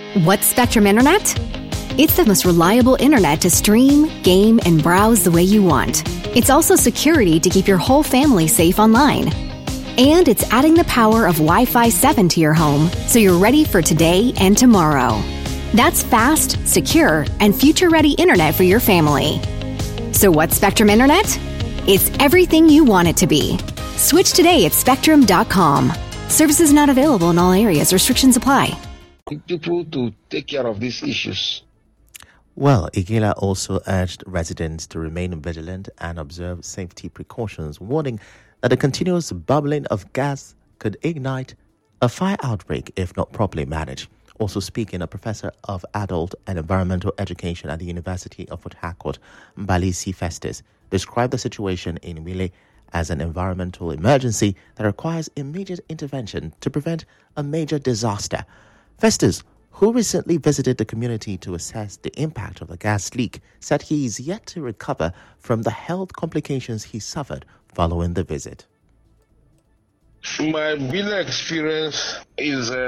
What's Spectrum Internet? It's the most reliable internet to stream, game, and browse the way you want. It's also security to keep your whole family safe online. And it's adding the power of Wi-Fi 7 to your home so you're ready for today and tomorrow. That's fast, secure, and future-ready internet for your family. So what's Spectrum Internet? It's everything you want it to be. Switch today at spectrum.com. Services not available in all areas. Restrictions apply. People to take care of these issues. Well, Igila also urged residents to remain vigilant and observe safety precautions, warning that the continuous bubbling of gas could ignite a fire outbreak if not properly managed. Also speaking, a professor of adult and environmental education at the University of Port Harcourt, Mbalisi Festus, described the situation in Wile as an environmental emergency that requires immediate intervention to prevent a major disaster. Festus, who recently visited the community to assess the impact of the gas leak, said he is yet to recover from the health complications he suffered following the visit. My Wile experience is